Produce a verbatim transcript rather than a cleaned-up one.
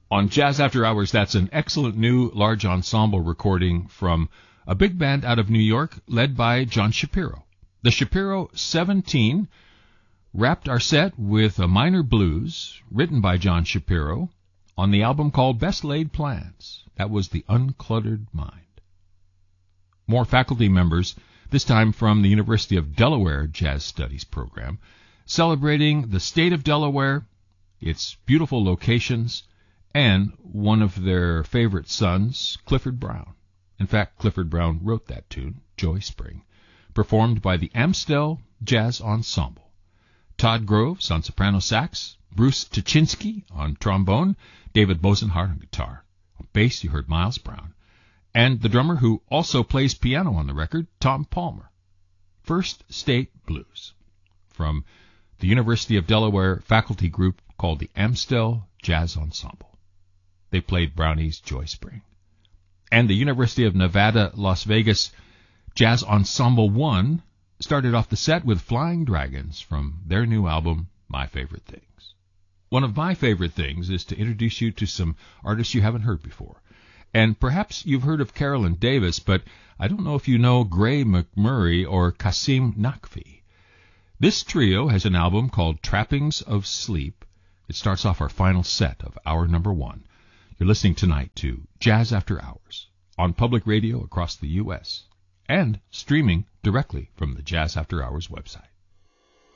On Jazz After Hours, that's an excellent new large ensemble recording from a big band out of New York led by John Shapiro. The Shapiro seventeen wrapped our set with a minor blues written by John Shapiro on the album called Best Laid Plans. That was The Uncluttered Mind. More faculty members, this time from the University of Delaware Jazz Studies program, celebrating the state of Delaware, its beautiful locations, and one of their favorite sons, Clifford Brown. In fact, Clifford Brown wrote that tune, Joy Spring, performed by the Amstel Jazz Ensemble. Todd Groves on soprano sax, Bruce Tuchinski on trombone, David Bosenhart on guitar. On bass, you heard Miles Brown. And the drummer who also plays piano on the record, Tom Palmer. First State Blues, from the University of Delaware faculty group called the Amstel Jazz Ensemble. They played Brownie's Joy Spring. And the University of Nevada, Las Vegas Jazz Ensemble one started off the set with Flying Dragons from their new album, My Favorite Things. One of my favorite things is to introduce you to some artists you haven't heard before. And perhaps you've heard of Carolyn Davis, but I don't know if you know Gray McMurray or Kasim Naqvi. This trio has an album called Trappings of Sleep. It starts off our final set of hour number one. You're listening tonight to Jazz After Hours on public radio across the U S and streaming directly from the Jazz After Hours website.